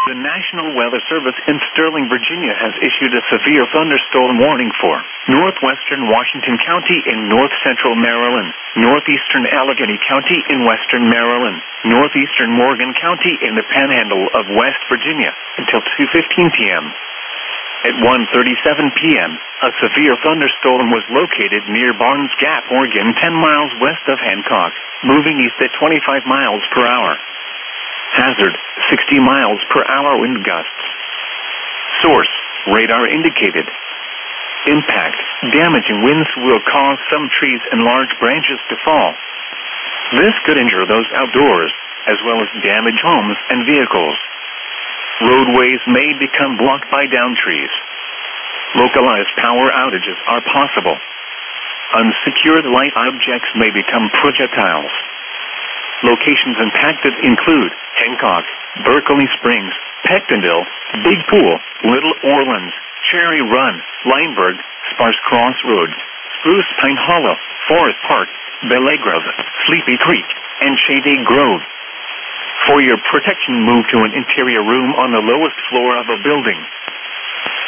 The National Weather Service in Sterling, Virginia has issued a severe thunderstorm warning for northwestern Washington County in north-central Maryland, northeastern Allegheny County in western Maryland, northeastern Morgan County in the panhandle of West Virginia until 2:15 p.m. At 1:37 p.m., a severe thunderstorm was located near Barnes Gap, Oregon, 10 miles west of Hancock, moving east at 25 miles per hour. Hazard, 60 miles per hour wind gusts. Source, radar indicated. Impact, damaging winds will cause some trees and large branches to fall. This could injure those outdoors, as well as damage homes and vehicles. Roadways may become blocked by downed trees. Localized power outages are possible. Unsecured light objects may become projectiles. Locations impacted include Hancock, Berkeley Springs, Pectonville, Big Pool, Little Orleans, Cherry Run, Lineburg, Sparse Cross Road, Spruce Pine Hollow, Forest Park, Belay Grove, Sleepy Creek, and Shady Grove. For your protection, move to an interior room on the lowest floor of a building.